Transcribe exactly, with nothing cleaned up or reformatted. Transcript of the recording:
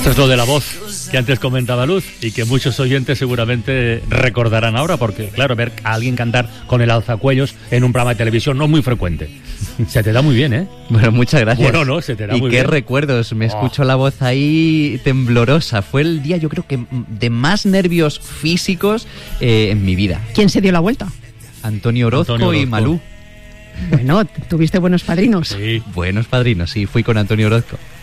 Eso es lo de la voz que antes comentaba Luz y que muchos oyentes seguramente recordarán ahora, porque claro, ver a alguien cantar con el alzacuellos en un programa de televisión no es muy frecuente. Se te da muy bien, ¿eh? Bueno, muchas gracias. Bueno, no, se te da y muy qué bien. recuerdos, me Oh. escucho la voz ahí temblorosa. Fue el día, yo creo que de más nervios físicos eh, en mi vida. ¿Quién se dio la vuelta? Antonio Orozco, Antonio Orozco. y Malú. Bueno, tuviste buenos padrinos. Sí. Buenos padrinos, sí, fui con Antonio Orozco.